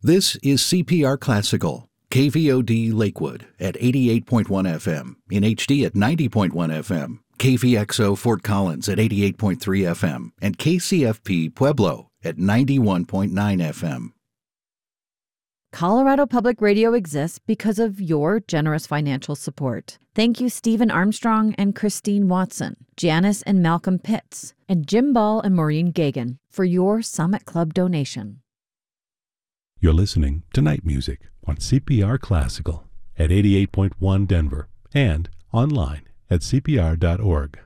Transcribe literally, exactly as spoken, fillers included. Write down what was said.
This is C P R Classical, K V O D Lakewood at eighty-eight point one F M, in H D at ninety point one F M, K V X O Fort Collins at eighty-eight point three F M, and K C F P Pueblo at ninety-one point nine F M. Colorado Public Radio exists because of your generous financial support. Thank you, Stephen Armstrong and Christine Watson, Janice and Malcolm Pitts, and Jim Ball and Maureen Gagan for your Summit Club donation. You're listening to Night Music on C P R Classical at eighty-eight point one Denver and online at C P R dot org.